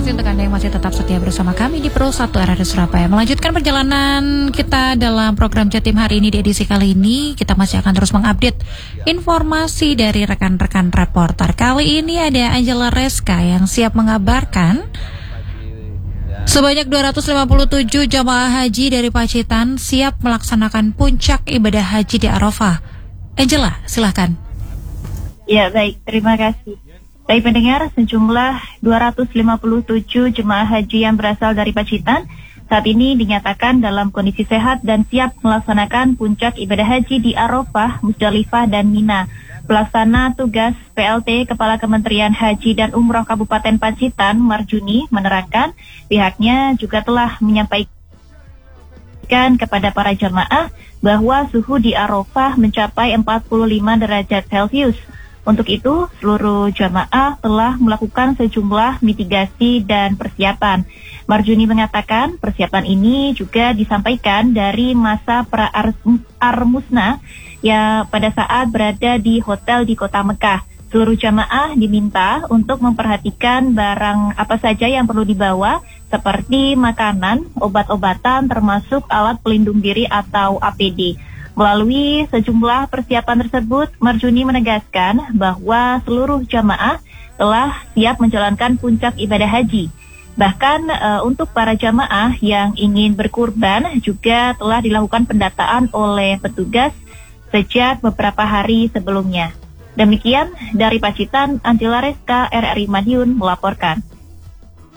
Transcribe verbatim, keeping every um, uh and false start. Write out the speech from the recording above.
kasih untuk Anda yang masih tetap setia bersama kami di Pro satu R R I Surabaya. Melanjutkan perjalanan kita dalam program Jatim hari ini di edisi kali ini, kita masih akan terus mengupdate informasi dari rekan-rekan reporter. Kali ini ada Angela Reska yang siap mengabarkan sebanyak dua ratus lima puluh tujuh jamaah haji dari Pacitan siap melaksanakan puncak ibadah haji di Arafah. Angela, silahkan. Ya, baik. Terima kasih. Baik pendengar, sejumlah dua ratus lima puluh tujuh jemaah haji yang berasal dari Pacitan saat ini dinyatakan dalam kondisi sehat dan siap melaksanakan puncak ibadah haji di Arafah, Musdalifah, dan Mina. Pelaksana tugas P L T Kepala Kementerian Haji dan Umroh Kabupaten Pacitan, Marjuni, menerangkan pihaknya juga telah menyampaikan kepada para jamaah bahwa suhu di Arafah mencapai empat puluh lima derajat Celcius. Untuk itu, seluruh jamaah telah melakukan sejumlah mitigasi dan persiapan. Marjuni mengatakan persiapan ini juga disampaikan dari masa pra-Armusna ya pada saat berada di hotel di kota Mekah. Seluruh jamaah diminta untuk memperhatikan barang apa saja yang perlu dibawa seperti makanan, obat-obatan, termasuk alat pelindung diri atau A P D. Melalui sejumlah persiapan tersebut, Marjuni menegaskan bahwa seluruh jamaah telah siap menjalankan puncak ibadah haji. Bahkan e, untuk para jamaah yang ingin berkurban juga telah dilakukan pendataan oleh petugas sejak beberapa hari sebelumnya. Demikian dari Pacitan, Angela Reska, R R I Madiun melaporkan.